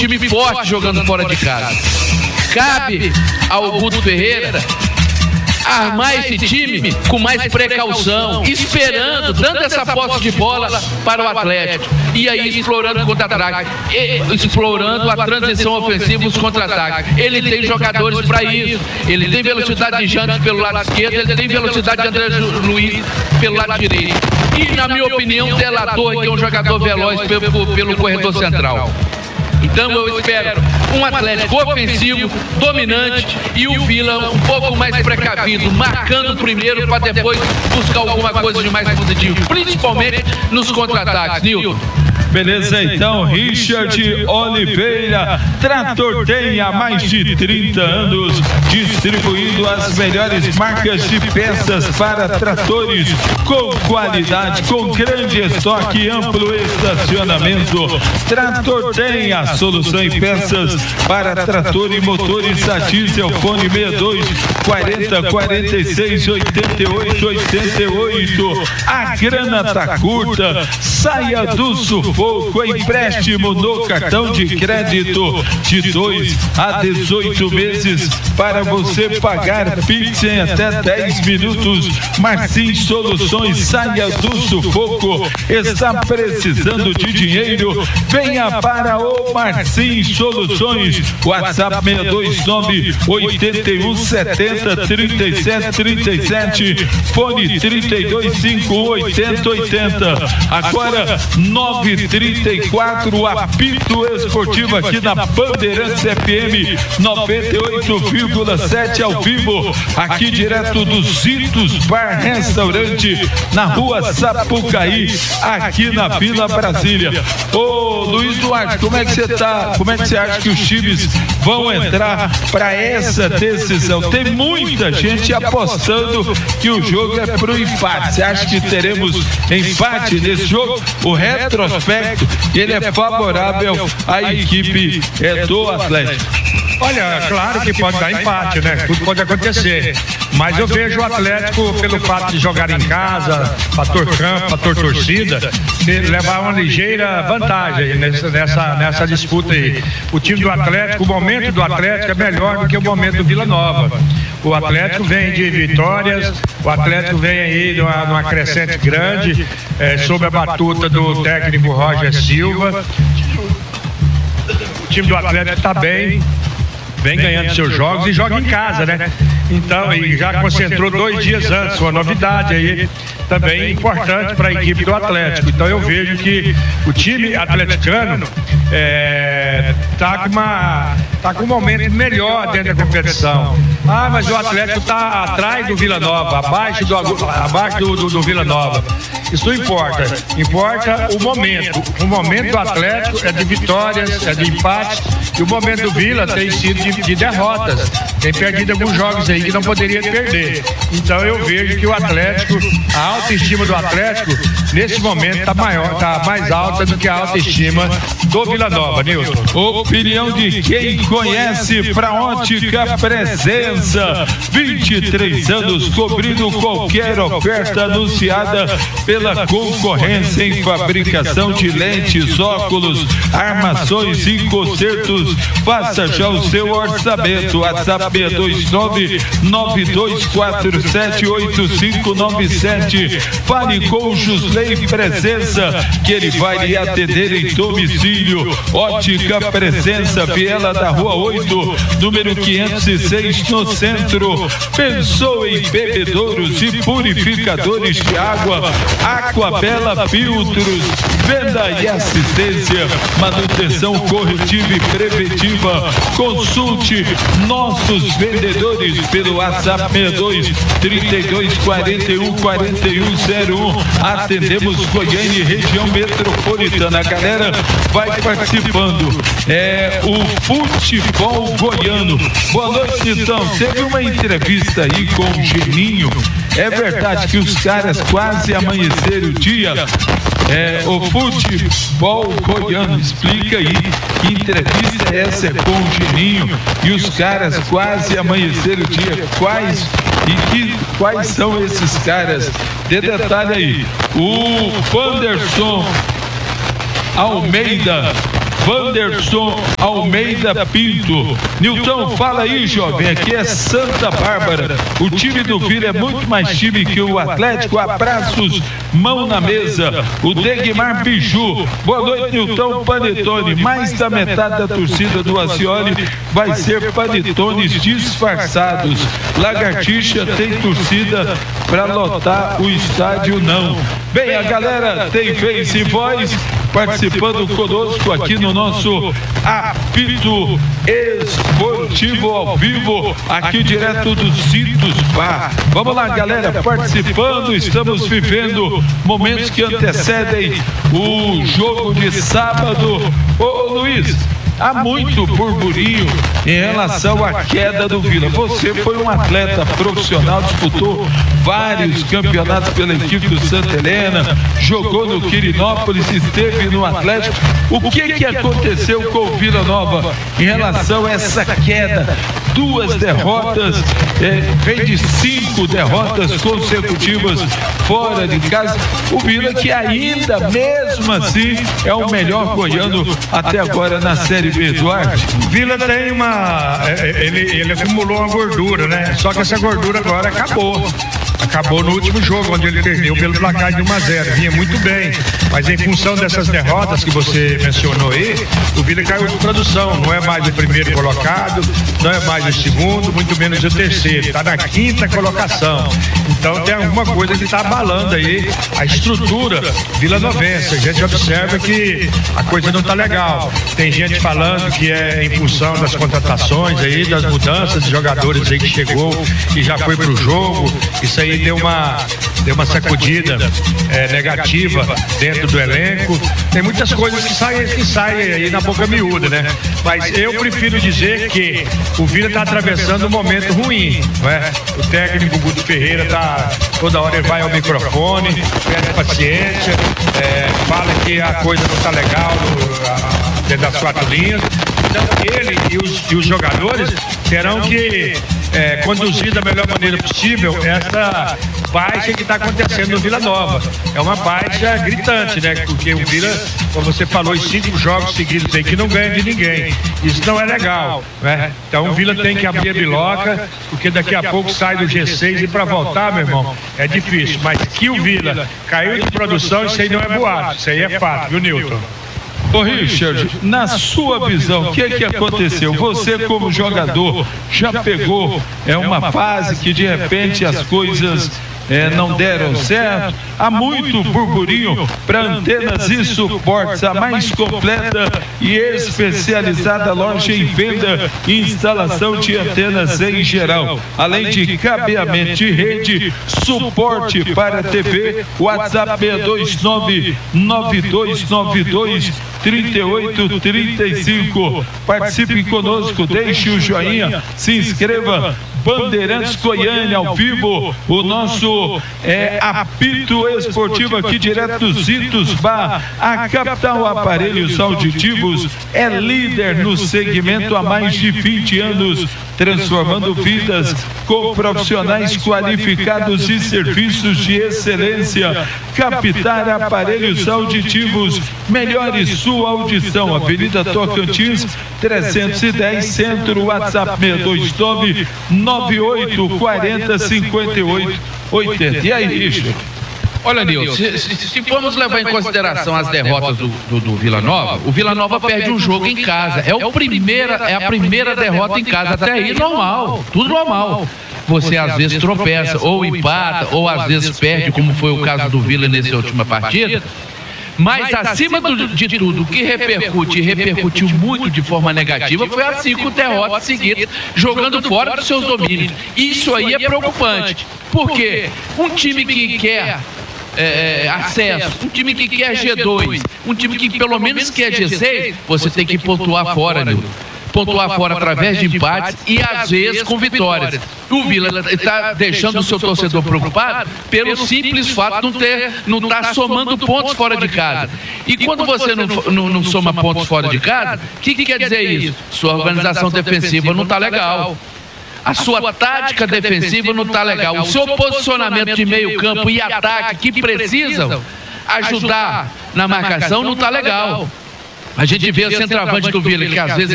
time forte jogando fora de casa. Cabe ao Guto Ferreira armar esse time com mais precaução, esperando, dando essa posse de bola para o Atlético. E aí explorando o contra-ataque, explorando a transição ofensiva, os contra-ataques. Ele tem jogadores para isso. Ele tem velocidade de Jantes pelo lado esquerdo, ele tem velocidade de André Luiz pelo lado direito. E, na minha opinião, Delator, que é um jogador veloz pelo corredor central. Então eu espero um Atlético ofensivo, dominante, e o Vila um pouco mais precavido, marcando primeiro para depois buscar alguma coisa de mais positivo, principalmente nos contra-ataques. Nilton. Beleza, então, Richard Oliveira, Trator tem há mais de 30 anos distribuindo as melhores marcas de peças para tratores com qualidade, com grande estoque e amplo estacionamento. Trator tem a solução em peças para trator e motores a diesel. Fone 62 40 46 88 88. A grana tá curta, saia do sufoco. Empréstimo no cartão de crédito de 2 a 18 meses para você pagar Pix em até 10 minutos. Marcim Soluções, saia do sufoco. Está precisando de dinheiro? Venha para o Marcim Soluções. WhatsApp 629 81 70 37 37. Fone 3251 80 80. Agora 9h34, apito esportivo aqui na Bandeirantes FM 98,7 ao vivo, aqui direto do Zitos Bar Restaurante, na rua Sapucaí, aqui na Vila Brasília. Ô Luiz Duarte, como é que você tá? Como é que você acha que os times vão entrar para essa decisão? Tem muita gente apostando que o jogo é pro empate. Você acha que teremos empate nesse jogo? O retrospecto, ele é favorável à equipe do Atlético. Olha, claro que pode dar empate, né? Tudo pode acontecer. Mas eu vejo o Atlético, pelo fato de jogar em casa, fator campo, fator torcida, levar uma ligeira vantagem nessa disputa aí. O time do Atlético, o momento do Atlético é melhor do que o momento do Vila Nova. O Atlético vem de vitórias, o Atlético vem aí numa crescente grande, sob a batuta do técnico Roger Silva. O time do Atlético está bem, vem ganhando seus jogos e joga em casa, né? Então, e já concentrou 2 dias antes, uma novidade aí também importante para a equipe do Atlético. Então eu vejo que o time atleticano tá com um momento melhor dentro da competição. Ah, mas o Atlético está atrás do Vila Nova, abaixo do Vila Nova. Isso não importa. Importa o momento. O momento do Atlético é de vitórias, é de empates, e o momento do Vila tem sido de derrotas. Tem perdido alguns jogos aí que não poderia perder. Então eu vejo que o Atlético, a autoestima do Atlético, nesse momento está mais alta do que a autoestima do Vila Nova, Nilton. Opinião de quem conhece pra Ótica Presença. 23 anos cobrindo qualquer oferta anunciada pela concorrência em fabricação de lentes, óculos, armações e consertos. Faça já o seu orçamento. WhatsApp 629-9247-8597. Fale com o Jusley Presença, que ele vai lhe atender em domicílio. Ótica Presença, Viela da Rua 8, número 506, no centro. Pensou em bebedouros e purificadores de água? Aquabela Filtros, venda e assistência, manutenção corretiva e preventiva. Consulte nossos vendedores pelo WhatsApp 62 32 41 4101. Atendemos Goiânia e região metropolitana. A galera vai participando. O futebol goiano. Boa noite, então. Teve uma entrevista aí com o Geninho. É verdade que os caras quase amanheceram o dia? O futebol goiano, explica aí que entrevista é essa com o Geninho e os caras quase amanheceram o dia. Quais são esses caras? Dê detalhe aí. O Wanderson Almeida Wanderson Almeida Pinto. Nilton, fala aí, jovem, aqui é Santa Bárbara. O time do Vila é muito mais time que o Atlético. Abraços, mão na mesa. O Degmar Biju. Boa noite, Nilton. Panetone. Mais da metade da torcida do Acioli vai ser panetones disfarçados. Lagartixa tem torcida para lotar o estádio, não. Bem, a galera tem Face e Voz participando conosco aqui no nosso apito esportivo ao vivo, aqui direto do Citos Bar. Vamos lá, galera, participando. Estamos vivendo momentos que antecedem o jogo de sábado. Ô Luiz, há muito burburinho em relação à queda do Vila. Você foi um atleta profissional, disputou vários campeonatos pela equipe do Santa Helena, jogou no Quirinópolis, esteve no Atlético. O que aconteceu com o Vila Nova em relação a essa queda? 2 derrotas, vem de 5 derrotas consecutivas fora de casa. O Vila, que ainda, mesmo assim, é o melhor goiano até agora na Série B, Duarte. O Vila tem ele acumulou uma gordura, né? Só que essa gordura agora acabou no último jogo, onde ele perdeu pelo placar de 1-0. Vinha muito bem, mas em função dessas derrotas que você mencionou aí, o Vila caiu de produção. Não é mais o primeiro colocado, não é mais o segundo, muito menos o terceiro. Está na 5ª colocação. Então tem alguma coisa que está abalando aí a estrutura vilanovense. A gente observa que a coisa não está legal. Tem gente falando que é em função das contratações aí, das mudanças de jogadores aí que chegou e já foi pro jogo. Isso aí deu uma sacudida negativa dentro do elenco. Tem muitas coisas que saem aí na boca miúda, né? Mas eu prefiro dizer que o Vila está atravessando um momento ruim, não é? O técnico Guto Ferreira toda hora ele vai ao microfone, pede paciência, fala que a coisa não está legal dentro das 4 linhas. Então ele e os jogadores terão que conduzir da melhor maneira possível essa baixa que está acontecendo no Vila Nova. É uma baixa gritante, né? Porque o Vila, como você falou, em 5 jogos seguidos aí que não ganha de ninguém. Isso não é legal, né? Então o Vila tem que abrir a biloca, porque daqui a pouco sai do G6 e para voltar, meu irmão, é difícil. Mas que o Vila caiu de produção, isso aí não é boato, isso aí é fato, viu, Nilton? Ô Richard, na sua visão, o que aconteceu? Você como jogador já pegou uma fase que de repente as coisas não deram certo? Há muito burburinho para antenas e suportes, a mais completa e especializada loja em venda e instalação de antenas em geral, além de cabeamento de rede, suporte para TV. WhatsApp 629-9292-3835. Participe conosco, deixe o joinha, se inscreva. Bandeirantes Goiânia ao vivo, o nosso apito esportivo aqui direto dos Citos Bar. A Capital Aparelhos Auditivos é líder no segmento há mais de 20 anos, transformando vidas com profissionais qualificados e serviços de excelência. Captar Aparelhos Auditivos, melhore sua audição. Avenida Tocantins 310 Centro, WhatsApp 629-9840-5880. E aí, Richard? Olha, Nilson, se formos levar em consideração as derrotas do Vila Nova, o Vila Nova perde um jogo em casa. É a primeira derrota em casa. Até aí, normal, tudo normal. Você às vezes tropeça, ou empata, ou às vezes perde, como foi o caso do Vila nessa última partida. Mas acima de tudo, o que repercutiu muito de forma negativa foi as 5 derrotas seguidas, jogando fora dos seus domínios. Isso aí é preocupante, porque um time que quer acesso, um time que quer G2, um time que pelo menos quer G6, você tem que pontuar fora, Nilton. Pontuar fora através de empates e às vezes com vitórias. O Vila está deixando o seu torcedor preocupado pelo simples fato de não estar somando pontos fora de casa. E quando você não soma pontos fora de casa, o que quer dizer isso? Sua organização defensiva não está legal. A sua tática defensiva não está legal. O seu posicionamento de meio campo e ataque que precisam ajudar na marcação não está legal. A gente vê o centroavante do Vila, que às vezes